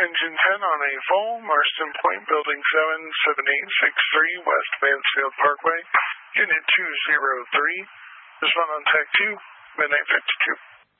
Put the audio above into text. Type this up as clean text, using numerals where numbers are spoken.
Engine 10 on a full, Marston Point, Building 77863, West Mansfield Parkway, Unit 203. Respond on Tech 2, midnight 52.